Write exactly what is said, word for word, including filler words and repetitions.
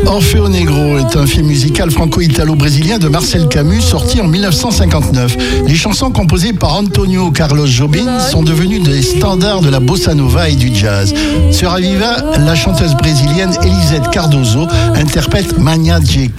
Orfeo Negro est un film musical franco-italo-brésilien de Marcel Camus sorti en dix-neuf cent cinquante-neuf. Les chansons composées par Antonio Carlos Jobim sont devenues des standards de la bossa nova et du jazz. Sur Aviva, la chanteuse brésilienne Elisete Cardoso interprète Manhã de